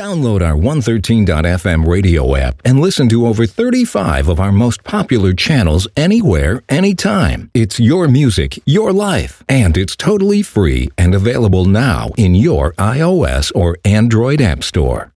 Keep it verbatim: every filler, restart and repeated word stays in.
Download our one thirteen dot f m radio app and listen to over thirty-five of our most popular channels anywhere, anytime. It's your music, your life, and it's totally free and available now in your iOS or Android app store.